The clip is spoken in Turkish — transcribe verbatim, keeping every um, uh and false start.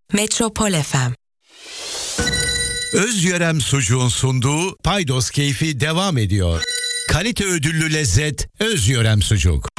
Metropol F M. Özyörem Sucuğun sunduğu Paydos Keyfi devam ediyor. Kalite ödüllü lezzet Özyörem Sucuk.